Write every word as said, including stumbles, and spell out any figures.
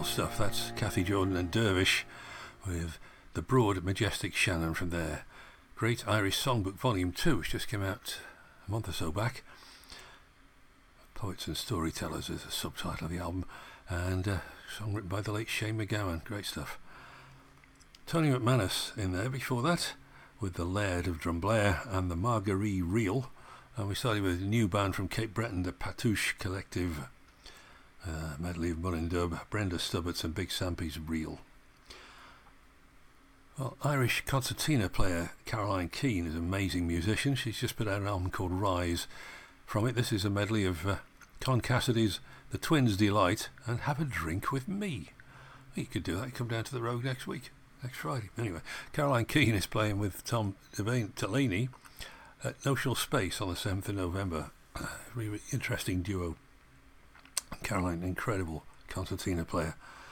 stuff. That's Kathy Jordan and Dervish with The Broad Majestic Shannon from their Great Irish Songbook Volume two, which just came out a month or so back. Poets and Storytellers is the subtitle of the album, and a song written by the late Shane MacGowan. Great stuff. Tony McManus in there before that with the Laird of Drumblair and the Marguerite Reel, and we started with a new band from Cape Breton, the Patouche Collective, uh, medley of Mullin Dub, Brenda Stubberts and Big Sampy's Reel. Well, Irish concertina player Caroline Keane is an amazing musician. She's just put out an album called Rise. From it, this is a medley of uh, Con Cassidy's The Twins' Delight and Have a Drink with Me. You could do that. Come down to the Rogue next week, next Friday. Anyway, Caroline Keane is playing with Tom Delaney at Notional Space on the seventh of November. Uh, really interesting duo. Caroline, incredible concertina player.